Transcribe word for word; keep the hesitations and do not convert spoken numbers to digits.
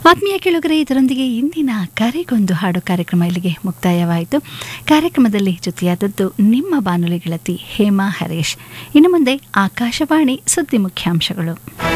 ಆತ್ಮೀಯ ಕೇಳುಗರೆ, ಇದರೊಂದಿಗೆ ಇಂದಿನ ಕರೆಗೊಂದು ಹಾಡು ಕಾರ್ಯಕ್ರಮ ಇಲ್ಲಿಗೆ ಮುಕ್ತಾಯವಾಯಿತು. ಕಾರ್ಯಕ್ರಮದಲ್ಲಿ ಜೊತೆಯಾದದ್ದು ನಿಮ್ಮ ಬಾನುಲಿ ಗೆಳತಿ ಹೇಮಾ ಹರೇಶ್. ಇನ್ನು ಮುಂದೆ ಆಕಾಶವಾಣಿ ಸುದ್ದಿ ಮುಖ್ಯಾಂಶಗಳು.